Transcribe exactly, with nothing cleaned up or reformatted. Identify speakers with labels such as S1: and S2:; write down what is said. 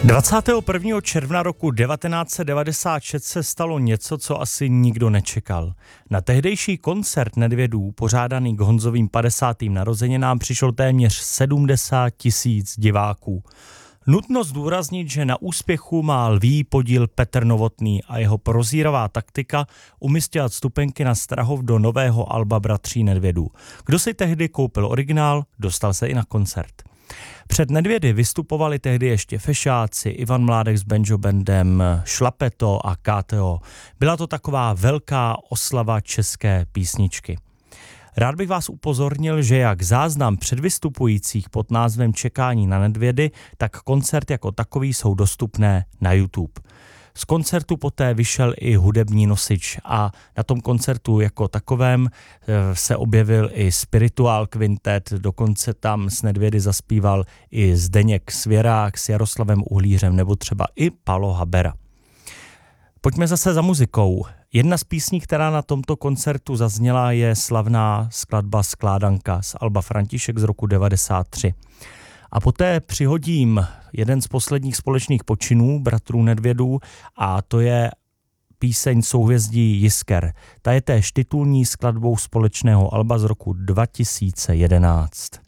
S1: dvacátého prvního června roku devatenáct set devadesát šest se stalo něco, co asi nikdo nečekal. Na tehdejší koncert Nedvědů, pořádaný k Honzovým padesátým narozeninám, přišlo téměř sedmdesát tisíc diváků. Nutno zdůraznit, že na úspěchu má lví podíl Petr Novotný a jeho prozíravá taktika umístět vstupenky na Strahov do nového alba Bratří Nedvědů. Kdo si tehdy koupil originál, dostal se i na koncert. Před Nedvědy vystupovali tehdy ještě Fešáci, Ivan Mládek s Banjo Bandem, Šlapeto a K T O. Byla to taková velká oslava české písničky. Rád bych vás upozornil, že jak záznam předvystupujících pod názvem Čekání na Nedvědy, tak koncert jako takový jsou dostupné na YouTube. Z koncertu poté vyšel i hudební nosič a na tom koncertu jako takovém se objevil i Spiritual Quintet, dokonce tam s Nedvědy zaspíval i Zdeněk Svěrák s Jaroslavem Uhlířem nebo třeba i Palo Habera. Pojďme zase za muzikou. Jedna z písní, která na tomto koncertu zazněla, je slavná skladba Skládanka z alba František z roku devadesát tři. A poté přihodím jeden z posledních společných počinů bratrů Nedvědů a to je píseň Souhvězdí Jisker. Ta je též titulní skladbou společného alba z roku dva tisíce jedenáct.